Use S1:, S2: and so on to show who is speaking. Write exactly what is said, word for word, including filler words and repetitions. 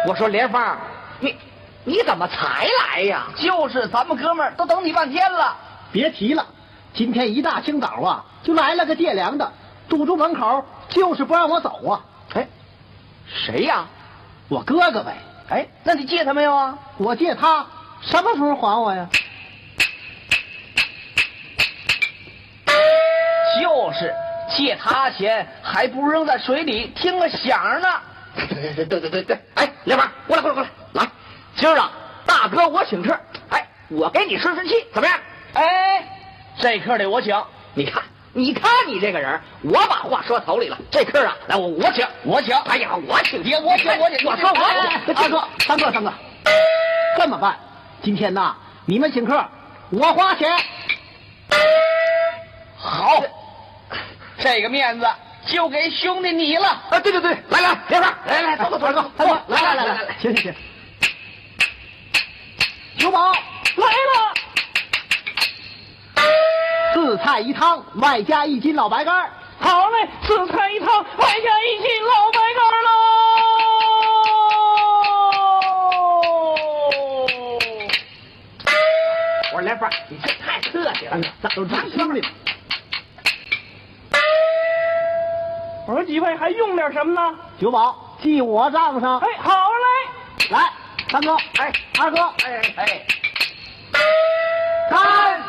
S1: 我说莲芳，你你怎么才来呀？
S2: 就是，咱们哥们儿都等你半天了。
S3: 别提了，今天一大清早啊，就来了个借粮的，堵住门口，就是不让我走啊。
S1: 哎，谁呀？
S3: 我哥哥呗。
S2: 哎，那你借他没有啊？
S3: 我借他，什么时候还我呀？
S2: 就是借他钱，还不如扔在水里听个响呢。
S1: 对对对对对对！哎，莲芳，过来过来过来，来，今儿啊，大哥我请客，哎，我给你顺顺气，怎么样？
S2: 哎，这客得我请。
S1: 你看，你看你这个人，我把话说头里了。这客啊，来我我请，
S2: 我请。
S1: 哎呀，我请爹，
S2: 我请我请。
S1: 我说我
S3: 二哥，三哥，三哥，这么办？今天呐，你们请客，我花钱。
S2: 好，这个面子就给兄弟你了。
S1: 啊，对对对，来来，莲芳，来来，走走走走，
S3: 三哥，来来来来来，行行行。酒保来了。四菜一汤，外加一斤老白干。
S4: 好嘞，四菜一汤，外加一斤老白干喽。
S1: 我说莲芳，你这太客气了，
S3: 咱都咱兄弟。
S4: 我说几位还用点什么呢？
S3: 酒保记我账上。
S4: 哎，好嘞。
S3: 来，三哥，
S1: 哎，
S3: 二哥，
S1: 哎哎，
S3: 干！